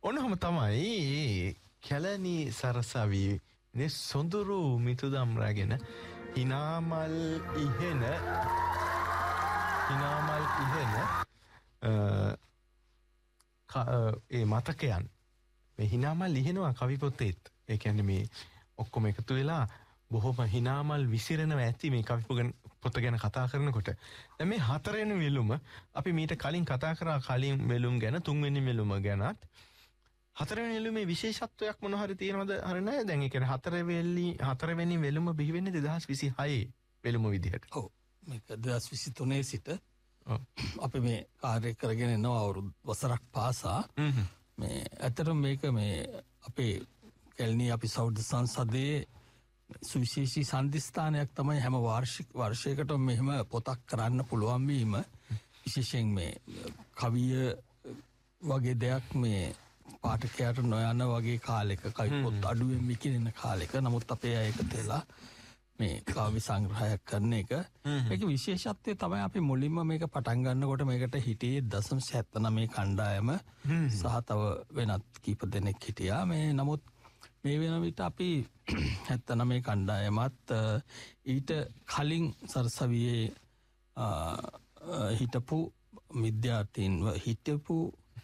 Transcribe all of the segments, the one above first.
ඔන්නම තමයි කැලණි සරසවියේ සොඳුරු මිතුදම් රැගෙන හිනාමල් ඉහෙන ඒ මතකයන් මේ හිනාමල් ලිහෙනවා කවි පොතේත්. ඒ කියන්නේ මේ ඔක්කොම එකතු වෙලා බොහොම හිනාමල් විසිරෙනවා ඇති මේ කවි පොත ගැන කතා කරනකොට. දැන් මේ හතරවෙනි වෙලුම අපි මීට කලින් කතා කරා කලින් වෙලුම් ගැන, තුන්වෙනි වෙලුම ගැනත්. හතරවෙනි වෙලුමේ විශේෂත්වයක් මොන හරි තියෙනවද? හරි නෑ. දැන් ඒ කියන්නේ හතරවෙනි වෙලුම බිහි වෙන්නේ 2026 වෙලුම විදිහට. ඔව්. මේක 2023 සිට අපි මේ කාර්ය කරගෙන යනවා අවුරුදු වසරක් පාසා. මේ ඇත්තටම මේක මේ අපේ කැලණි අපි සෞද්ධ සංසදයේ සුවිශේෂී සම්දිස්ථානයක් තමයි හැම වර්ෂයකටම මෙහෙම පොතක් කරන්න පුළුවන් වීම. විශේෂයෙන් මේ කවිය වගේ දෙයක් මේ පාඨකයාට නොයන වගේ කාලෙක කවි පොත් අඩුවෙන් විකිනෙන කාලෙක. නමුත් අපේ අය එකතු වෙලා මේ කාව්‍ය සංග්‍රහයක් කරන එක. මේක විශේෂත්වය තමයි අපි මුලින්ම මේක පටන් ගන්නකොට මේකට හිටියේ 0.79 කණ්ඩායම සහ තව වෙනත් කීප දෙනෙක් හිටියා. මේ නමුත් මේ වෙන විට අපි 79 කණ්ඩායමත් ඊට කලින් සරසවියේ හිටපු විද්‍යාර්ථීන්ව හිටපු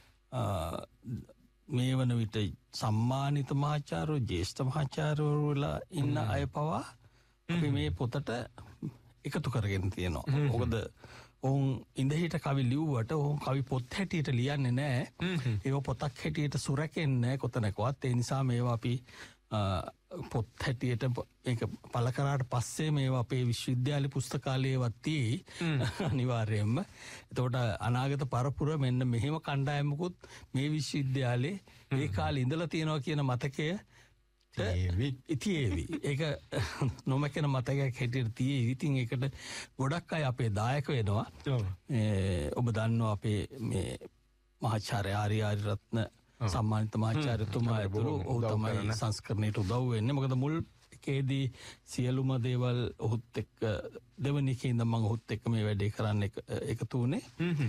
මේ වන විට සම්මානිත මහාචාර්යවරු, ජ්‍යෙෂ්ඨ මහාචාර්යවරුලා ඉන්න අය පවා අපි මේ පොතට එකතු කරගෙන තියෙනවා. මොකද ඔවුන් ඉඳහිට කවි ලිව්වට ඔවුන් කවි පොත් හැටියට ලියන්නේ නැහැ. ඒව පොතක් හැටියට සුරැකෙන්නේ නැහැ කොතනකවත්. ඒ නිසා මේවා අපි පොත් හැටියට මේක පළ කරාට පස්සේ මේවා අපේ විශ්වවිද්‍යාල පුස්තකාලයේවත් තියෙයි අනිවාර්යයෙන්ම. එතකොට අනාගත පරපුර මෙන්න මෙහෙම කණ්ඩායමකුත් මේ විශ්වවිද්‍යාලේ ඒ කාලේ ඉඳලා තියෙනවා කියන මතකය ඉතියේවි. ඒක නොමැකෙන මතකයක් හැටියට තියෙවි. ඉතින් ඒකට ගොඩක් අය අපේ දායක වෙනවා. ඔබ දන්නවා අපේ මේ මහාචාර්ය ආර්යරත්න සම්මානිත මහාචාර්යතුමා ඇතුළු ඔහු තමයි සංස්කරණයට උදව් වෙන්නේ. මොකද මුල් එකේදී සියලුම දේවල් ඔහුත් එක්ක දෙවනි එකේ ඉඳන් මම ඔහුත් එක්ක මේ වැඩේ කරන්න එකතු වුණේ.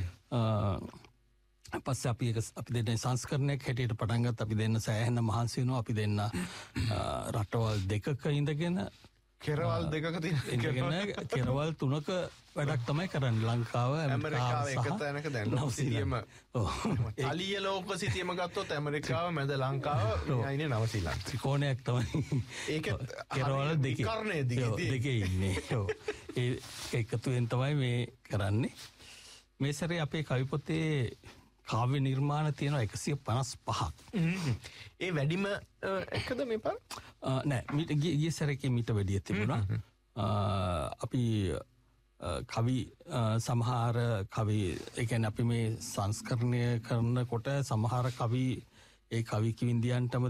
පස්සේ අපි දෙන්න සංස්කරණයක් හැටියට පටන් ගත්තා. අපි දෙන්න සෑහෙන මහන්සි වෙනවා. අපි දෙන්න රටවල් දෙකක ඉඳගෙන කෙරවල් දෙකක ඉඳගෙන කෙරවල් තුනක වැඩක් තමයි කරන්නේ. ලංකාව, ඇමරිකාව එක තැනක දැන් සිටියම අලිය ලෝක සිටියම ගත්තොත් ඇමරිකාව, මැද ලංකාව, ඉන්නේ නවසීලන්ත. ත්‍රිකෝණයක් තමයි. ඒක කෙරවල් දෙකේ ඉන්නේ. ඒ එකතුවෙන් තමයි මේ කරන්නේ. මේ සැරේ අපේ කවි පොතේ කාව්‍ය නිර්මාණ තියෙනවා 155ක්. ඒ වැඩිම එකද මේ පාර? නෑ, ගිය සැරේ මීට වැඩිය තිබුණා. අපි කවි සමහර කවි, ඒ කියන්නේ අපි මේ සංස්කරණය කරනකොට සමහර කවි ඒ කවි කිවිඳියන්ටම